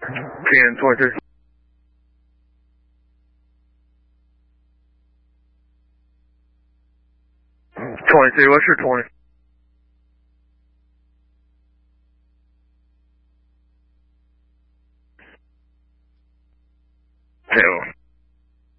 变做这。重一次，我是重一。对哦。